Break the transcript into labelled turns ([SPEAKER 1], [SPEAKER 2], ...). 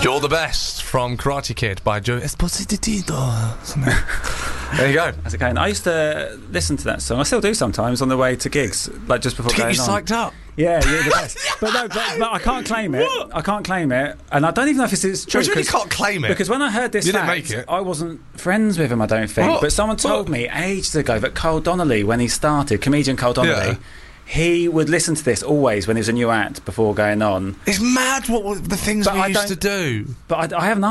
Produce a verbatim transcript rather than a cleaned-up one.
[SPEAKER 1] You're the Best from Karate Kid by Joe Esposito. There you go.
[SPEAKER 2] How's it going? I used to listen to that song. I still do sometimes on the way to gigs, like just before
[SPEAKER 1] To get
[SPEAKER 2] going
[SPEAKER 1] you
[SPEAKER 2] on.
[SPEAKER 1] psyched up.
[SPEAKER 2] Yeah, you're the best. But no, but, but I can't claim it.
[SPEAKER 1] What?
[SPEAKER 2] I can't claim it, and I don't even know if this is true.
[SPEAKER 1] You really
[SPEAKER 2] 'cause-
[SPEAKER 1] can't claim it.
[SPEAKER 2] Because when I heard this
[SPEAKER 1] You didn't
[SPEAKER 2] fact,
[SPEAKER 1] make it.
[SPEAKER 2] I wasn't friends with him, I don't think.
[SPEAKER 1] What?
[SPEAKER 2] But someone told
[SPEAKER 1] What?
[SPEAKER 2] me ages ago that Cole Donnelly, when he started, comedian Cole Donnelly,
[SPEAKER 1] Yeah.
[SPEAKER 2] he would listen to this always when there was a new act before going on.
[SPEAKER 1] It's mad what the things
[SPEAKER 2] But
[SPEAKER 1] we
[SPEAKER 2] I
[SPEAKER 1] used to
[SPEAKER 2] don't-
[SPEAKER 1] do.
[SPEAKER 2] But I, I haven't